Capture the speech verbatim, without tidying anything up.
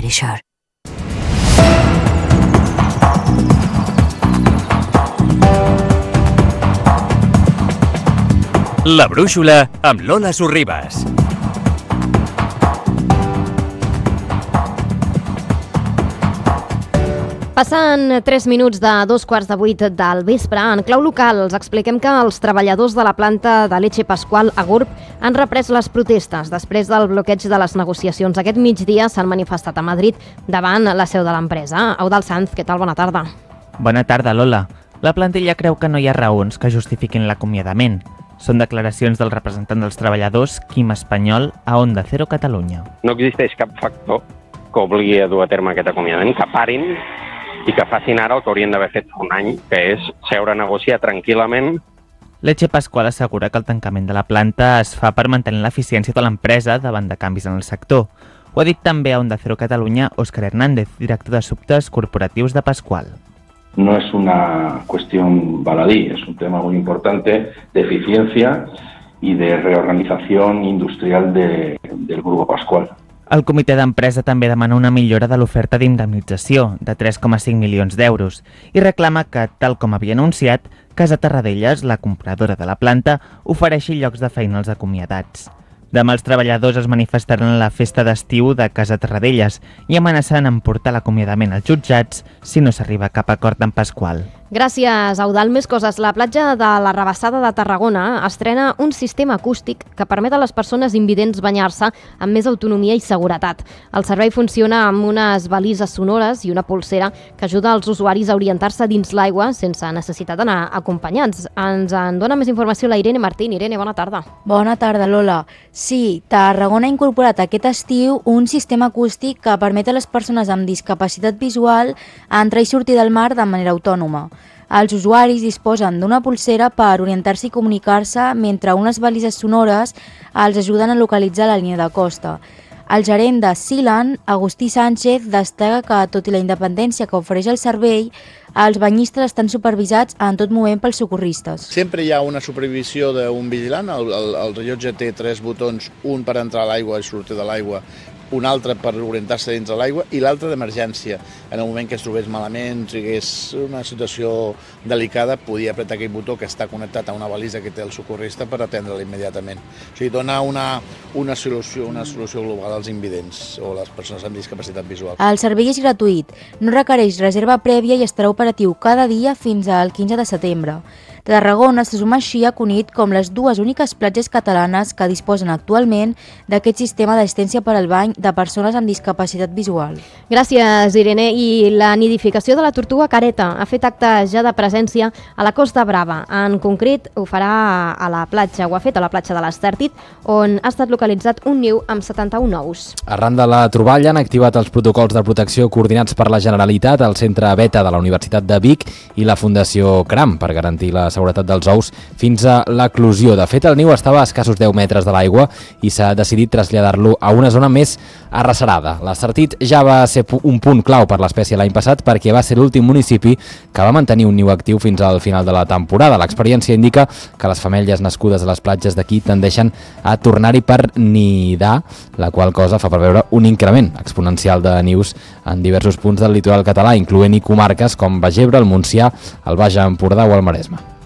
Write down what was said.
sure. La Brúixola amb Lola Sorribas. Passant tres minuts de dos quarts de vuit del vespre, en clau local els expliquem que els treballadors de la planta de Leche Pascual a Gurb han reprès les protestes després del bloqueig de les negociacions. Aquest migdia s'han manifestat a Madrid davant la seu de l'empresa. Eudald Sanz, què tal? Bona tarda. Bona tarda, Lola. La plantilla creu que no hi ha raons que justifiquin l'acomiadament. Són declaracions del representant dels treballadors, Quim Espanyol, a Onda Cero Catalunya. No existeix cap factor que obligui a dur a terme aquest acomiadament, que parin i que facin ara el que haurien d'haver fet fa un any, que és seure a negociar tranquil·lament. Leche Pascual assegura que el tancament de la planta es fa per mantenir l'eficiència de l'empresa davant de canvis en el sector. Ho ha dit també a Onda Cero Catalunya Óscar Hernández, director d'Assumptes Corporatius de Pascual. No es una cuestión baladí, es un tema muy importante de eficiencia y de reorganización industrial de, del Grupo Pascual. El comitè d'empresa també demana una millora de l'oferta d'indemnització de tres coma cinc milions d'euros i reclama que, tal com havia anunciat, Casa Tarradellas, la compradora de la planta, ofereixi llocs de feina als acomiadats. Demà els treballadors es manifestaran a la festa d'estiu de Casa Tarradellas i amenacen en portar l'acomiadament als jutjats si no s'arriba a cap acord amb Pascual. Gràcies, Eudald. Més coses. La platja de la Rabassada de Tarragona estrena un sistema acústic que permet a les persones invidents banyar-se amb més autonomia i seguretat. El servei funciona amb unes balises sonores i una polsera que ajuda els usuaris a orientar-se dins l'aigua sense necessitat d'anar acompanyats. Ens en dona més informació la Irene Martín. Irene, bona tarda. Bona tarda, Lola. Sí, Tarragona ha incorporat aquest estiu un sistema acústic que permet a les persones amb discapacitat visual entrar i sortir del mar de manera autònoma. Els usuaris disposen d'una polsera per orientar-se i comunicar-se mentre unes balises sonores els ajuden a localitzar la línia de costa. El gerent de Sealand, Agustí Sánchez, destaca que, tot i la independència que ofereix el servei, els banyistes estan supervisats en tot moment pels socorristes. Sempre hi ha una supervisió d'un vigilant. El, el, el rellotge té tres botons, un per entrar a l'aigua i sortir de l'aigua, un altre per orientar-se dins de l'aigua i l'altre d'emergència. En el moment que es trobés malament, si hagués una situació delicada, podia apretar aquell botó que està connectat a una balisa que té el socorrista per atendre-la immediatament. O sigui, dona una, una, solució, una solució global als invidents o les persones amb discapacitat visual. El servei és gratuït, no requereix reserva prèvia i estarà operatiu cada dia fins al quinze de setembre. Tarragona se suma així a Cunit com les dues úniques platges catalanes que disposen actualment d'aquest sistema d'assistència per al bany de persones amb discapacitat visual. Gràcies, Irene. I la nidificació de la tortuga careta ha fet acte ja de presència a la Costa Brava. En concret, ho farà a la platja, ho ha fet a la platja de l'Estèrtit, on ha estat localitzat un niu amb setanta-un ous. Arran de la troballa han activat els protocols de protecció coordinats per la Generalitat, el Centre Beta de la Universitat de Vic i la Fundació Cram per garantir la seguretat dels ous fins a l'eclosió. De fet, el niu estava a escassos deu metres de l'aigua i s'ha decidit traslladar-lo a una zona més arrecerada. L'Estartit ja va ser un punt clau per l'espècie l'any passat perquè va ser l'últim municipi que va mantenir un niu actiu fins al final de la temporada. L'experiència indica que les femelles nascudes a les platges d'aquí tendeixen a tornar-hi per nidar, la qual cosa fa preveure un increment exponencial de nius en diversos punts del litoral català, incloent-hi comarques com Baix Ebre, el Montsià, el Baix Empordà o el Maresme.